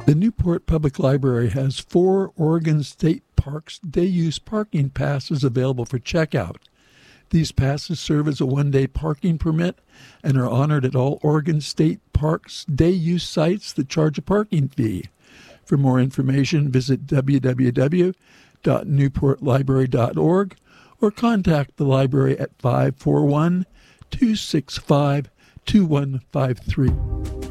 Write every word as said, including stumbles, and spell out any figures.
The Newport Public Library has four Oregon State Parks day-use parking passes available for checkout. These passes serve as a one-day parking permit and are honored at all Oregon State Parks day-use sites that charge a parking fee. For more information, visit w w w dot newport library dot org or contact the library at five four one, two six five, two one five three.